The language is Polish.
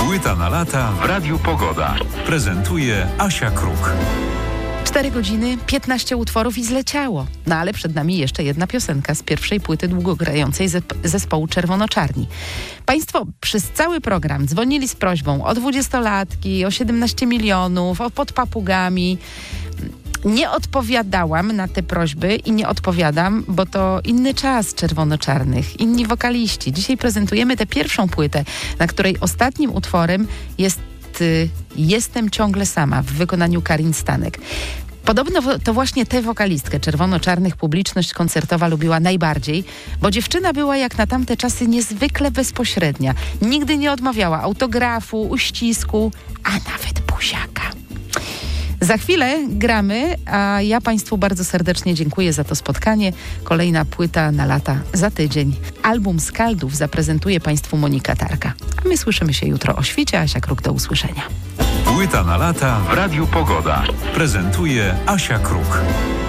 Płyta na lata w Radiu Pogoda. Prezentuje Asia Kruk. 4 godziny, 15 utworów i zleciało. No ale przed nami jeszcze jedna piosenka z pierwszej płyty długogrającej zespołu Czerwono-Czarni. Państwo przez cały program dzwonili z prośbą o 20-latki, o 17 milionów, o Pod papugami. Nie odpowiadałam na te prośby i nie odpowiadam, bo to inny czas Czerwono-Czarnych, inni wokaliści. Dzisiaj prezentujemy tę pierwszą płytę, na której ostatnim utworem jest Jestem ciągle sama w wykonaniu Karin Stanek. Podobno to właśnie tę wokalistkę Czerwono-Czarnych publiczność koncertowa lubiła najbardziej, bo dziewczyna była jak na tamte czasy niezwykle bezpośrednia. Nigdy nie odmawiała autografu, uścisku, a nawet buziaka. Za chwilę gramy, a ja Państwu bardzo serdecznie dziękuję za to spotkanie. Kolejna płyta na lata za tydzień. Album Skaldów zaprezentuje Państwu Monika Tarka. A my słyszymy się jutro o świcie. Asia Kruk, do usłyszenia. Płyta na lata w Radiu Pogoda. Prezentuje Asia Kruk.